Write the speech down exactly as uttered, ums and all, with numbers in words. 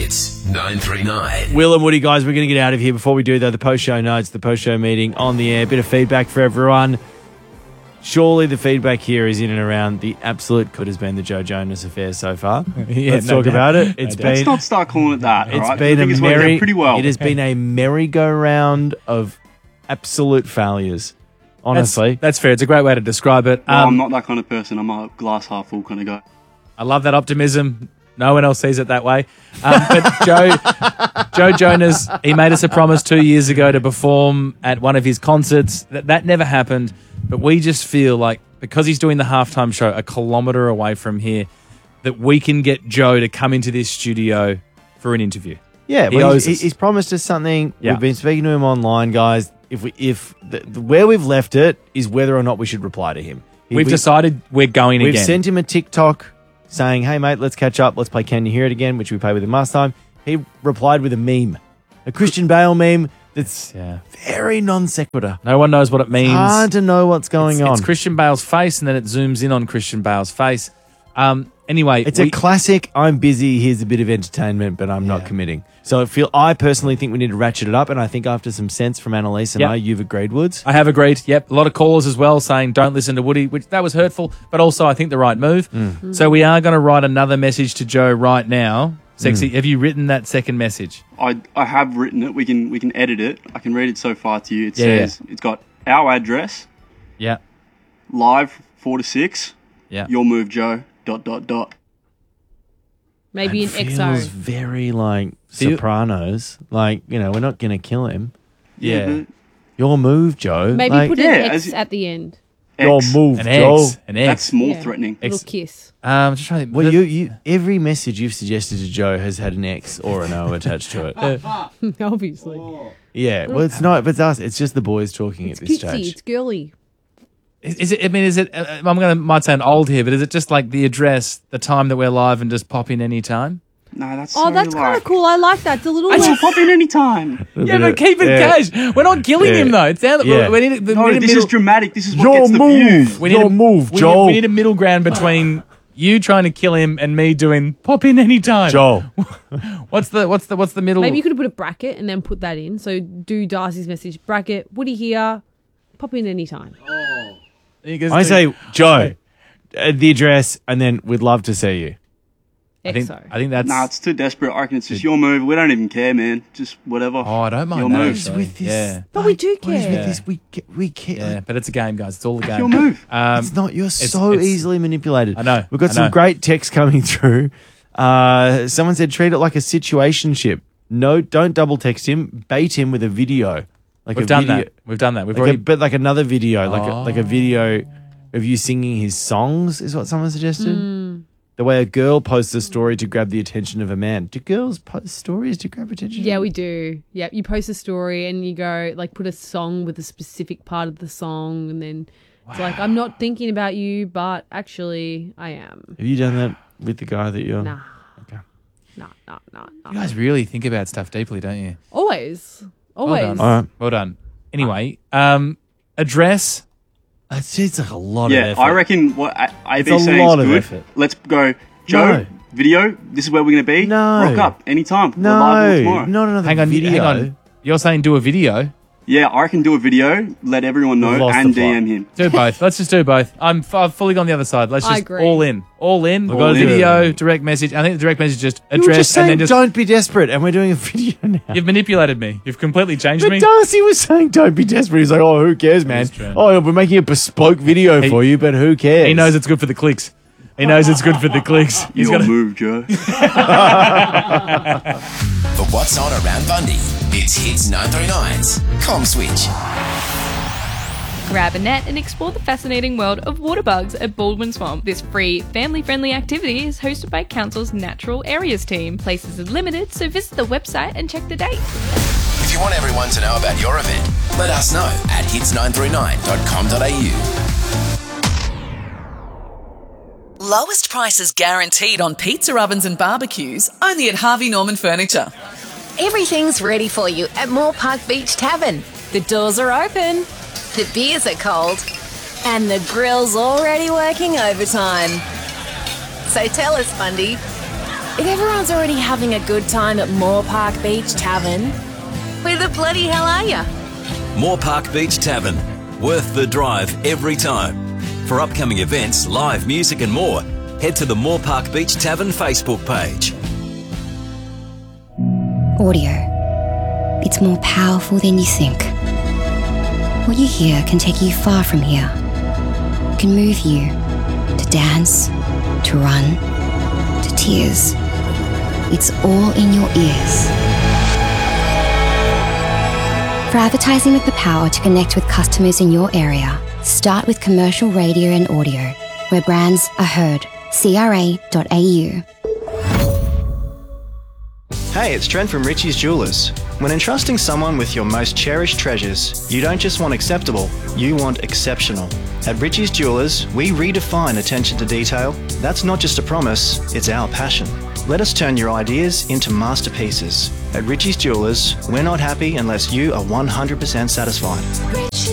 Hits nine three nine. Will and Woody, guys, we're going to get out of here. Before we do, though, the post-show notes, the post-show meeting on the air, bit of feedback for everyone. Surely the feedback here is in and around the absolute could has been the Joe Jonas affair so far. yeah, Let's no talk doubt. about it. It's No been Let's not start calling it that. It's all right? been I think a it's worked out merry, pretty well. It has been a merry-go-round of absolute failures. Honestly, That's, that's fair. It's a great way to describe it. Well, Um, I'm not that kind of person. I'm a glass half full kind of guy. I love that optimism. No one else sees it that way. Um, but Joe, Joe Jonas, he made us a promise two years ago to perform at one of his concerts. That that never happened. But we just feel like because he's doing the halftime show a kilometre away from here, that we can get Joe to come into this studio for an interview. yeah, he well, owes he's, us. he's promised us something. Yeah. We've been speaking to him online, guys. If we, if the, the- where we've left it is whether or not we should reply to him. He- We've we- decided we're going We've again. sent him a TikTok saying, "Hey mate, let's catch up. Let's play Can You Hear It Again," which we played with him last time. He replied with a meme, a Christian Bale meme that's yeah. very non sequitur. No one knows what it means. Hard to know what's going it's, on. It's Christian Bale's face, and then it zooms in on Christian Bale's face. Um, anyway, It's we- a classic. I'm busy. Here's a bit of entertainment, but I'm not Yeah. committing. So I feel. I personally think we need to ratchet it up, and I think after some sense from Annalise and Yep. I, you've agreed, Woods. I have agreed. Yep, a lot of callers as well saying don't listen to Woody, which that was hurtful, but also I think the right move. Mm. So we are going to write another message to Joe right now. Sexy, Mm. have you written that second message? I I have written it. We can we can edit it. I can read it so far to you. It Yeah, says it's got our address, Yeah, live four to six. yeah. Your move, Joe. Dot dot dot. Maybe It an feels X O. very like Feel- Sopranos. Like, you know, we're not going to kill him. Yeah. but Your move, Joe. Maybe Like, put Yeah, an as X you- at the end. your X. move, An Joe. X, an X. That's more Yeah. threatening. Little X- kiss. Um, just trying to think. Well, the- you, you every message you've suggested to Joe has had an X or an O attached to it. Obviously. Yeah, well, it's not. But it's us. It's just the boys talking It's at this cutesy. stage. It's girly. Is, is it? I mean, is it? Uh, I'm going to might sound old here, but is it just like the address, the time that we're live, and just pop in any time? No, that's Oh, so that's kind like, of cool. I like that. It's a little. I will pop in any time. Yeah, but keep it Yeah. cash. We're not killing Yeah. him though. It sounds. Yeah. We need, we No, need a this middle, is dramatic. This is what Your gets the move. views. We need Your a, move, we Joel. Need, we need a middle ground between you trying to kill him and me doing pop in any time. Joe. What's the what's the what's the middle? Maybe you could have put a bracket and then put that in. So do Darcy's message bracket. Woody here. Pop in anytime. I say, Joe, uh, the address, and then we'd love to see you. I think X O. I think that's. Nah, it's too desperate. I reckon it's just your move. We don't even care, man. Just whatever. oh, I don't mind Your that. move. actually. With this, Yeah, But we do What is care. with this? We ca- we care. yeah, but it's a game, guys. It's all a game. Your move. Um, It's not. You're so it's- easily manipulated. I know, We've got I some know. great texts coming through. Uh, someone said treat it like a situationship. No, don't double text him. Bait him with a video. Like We've a done video, that. We've done that. We've Like a, already. but like another video, like a, like a Oh. video of you singing his songs is what someone suggested. Mm. The way a girl posts a story to grab the attention of a man. Do girls post stories to grab attention? Yeah, we do. Yeah, you post a story and you go like put a song with a specific part of the song, and then it's like I'm not thinking about you, but actually I am. Have you done that with the guy that you're? Nah. Okay. Nah, nah, nah, nah. You guys really think about stuff deeply, don't you? Always. Well Always. done. All right. Well done. Anyway, um, address. It seems like a lot Yeah, of effort. I reckon what I- It's A B a saying lot is of good. effort. Let's go, Joe. No. Video. This is where we're gonna be. No. Rock up anytime. We're No, live tomorrow. not another Hang on, video. hang on. You're saying do a video. Yeah, I can do a video. Let everyone We've know lost and the plot. D M him. Do both. Let's just do both. I'm f- I've fully gone the other side. Let's I just agree. all in, all in. We've All got a in. video, direct message. I think the direct message is just You were address just saying, and then just. don't be desperate, and we're doing a video now. You've manipulated me. You've completely changed But me. Darcy was saying, don't be desperate. He's like, oh, who cares, man? That's true. Oh, we're making a bespoke video He- for you, but who cares? He knows it's good for the clicks. He knows it's good for the clicks. He's Your gonna. move, Joe. For what's on around Bundy, it's Hits nine three nine's Com Switch. Grab a net and explore the fascinating world of water bugs at Baldwin Swamp. This free, family-friendly activity is hosted by Council's Natural Areas team. Places are limited, so visit the website and check the date. If you want everyone to know about your event, let us know at hits nine three nine dot com dot a u. Lowest prices guaranteed on pizza ovens and barbecues, only at Harvey Norman Furniture. Everything's ready for you at Moore Park Beach Tavern. The doors are open The beers are cold, and the grill's already working overtime. so tell us, Bundy, If everyone's already having a good time at Moore Park Beach Tavern, where the bloody hell are ya? Moore Park Beach Tavern. Worth the drive every time. For upcoming events, live music and more, head to the Moore Park Beach Tavern Facebook page. Audio. It's more powerful than you think. What you hear can take you far from here. It can move you to dance, to run, to tears. It's all in your ears. For advertising with the power to connect with customers in your area, start with commercial radio and audio, where brands are heard. C R A dot A U. Hey, it's Trent from Richie's Jewelers. When entrusting someone with your most cherished treasures, you don't just want acceptable, you want exceptional. At Richie's Jewelers, we redefine attention to detail. That's not just a promise, it's our passion. Let us turn your ideas into masterpieces. At Richie's Jewelers, we're not happy unless you are one hundred percent satisfied.